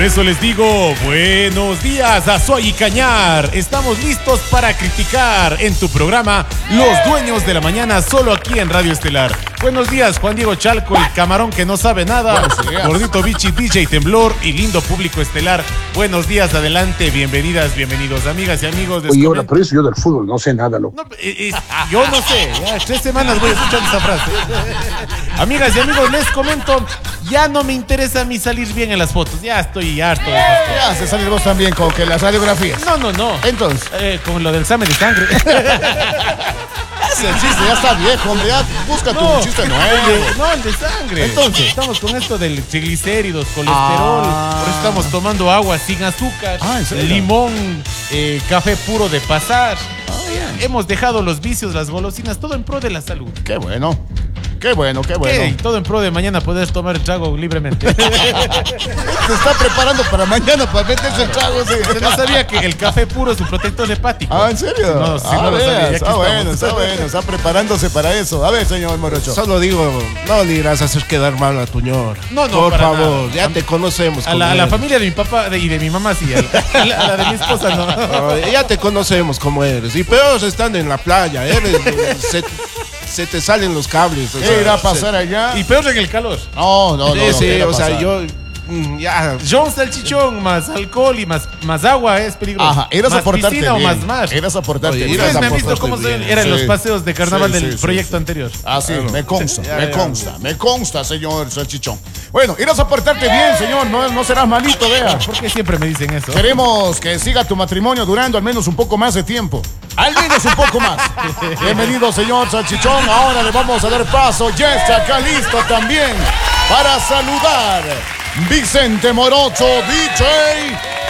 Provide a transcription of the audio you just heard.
Por eso les digo, buenos días, Azuay y Cañar. Estamos listos para criticar en tu programa Los Dueños de la Mañana, solo aquí en Radio Estelar. Buenos días, Juan Diego Chalco, el camarón que no sabe nada, Gordito Bichi, DJ Temblor y lindo público estelar. Buenos días, adelante, bienvenidas, bienvenidos, amigas y amigos. Oye, ahora, por eso yo del fútbol no sé nada, loco. No, yo no sé, ya 3 semanas voy escuchando esa frase. Amigas y amigos, les comento, ya no me interesa a mí salir bien en las fotos, ya estoy harto de esas cosas. Ya se salir vos también con que las radiografías. No. Entonces, Con lo del examen de sangre. ese chiste ya está viejo, hombre. Ya búscate un chiste nuevo. El de sangre. Entonces. Estamos con esto del triglicéridos, colesterol. Por eso estamos tomando agua sin azúcar. ¿En serio? Limón, café puro de pasar. Hemos dejado los vicios, las golosinas, todo en pro de la salud. Qué bueno. Qué bueno. Y todo en pro de mañana poder tomar el trago libremente. Se está preparando para mañana para meterse el trago. Sí. Usted no sabía que el café puro es un protector hepático. ¿En serio? No, sí, no lo sabía. Está bueno. Está preparándose para eso. A ver, señor Morocho. Solo digo, no le irás a hacer quedar mal a tu ñor. No, por para favor, nada. ya te conocemos. A la familia de mi papá y de mi mamá sí, a la de mi esposa no. Ya te conocemos como eres. Y peor estando en la playa, se te salen los cables. ¿Qué irá a pasar allá? Y peor en el calor. No. Sí, ¿qué irá a o sea, pasar? yo ya. John Salchichón más alcohol y más agua es peligroso. Ajá, irás a más portarte piscina bien. o más mar. Irás a portarte Oye, bien. Ustedes me han visto portarte cómo bien. eran los Sí. paseos de carnaval del Sí. proyecto anterior. Sí, Claro. me consta, Ya. me consta, señor Salchichón. Bueno, irás a portarte bien, señor, no serás malito, vea. ¿Por qué siempre me dicen eso? Queremos que siga tu matrimonio durando al menos un poco más de tiempo. Al menos un poco más. Bienvenido, señor Salchichón. Ahora le vamos a dar paso. Ya está acá listo también para saludar Vicente Morocho, DJ